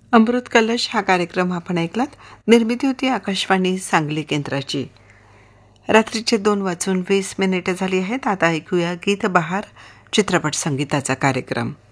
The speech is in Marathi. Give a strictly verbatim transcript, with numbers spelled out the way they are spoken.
अमृत कलश हा कार्यक्रम आपण ऐकलात. निर्मिती होती आकाशवाणी सांगली केंद्राची. रात्रीचे दोन वाजून वीस मिनिटे झाली आहेत. आता ऐकूया गीत बहार चित्रपट संगीताचा कार्यक्रम.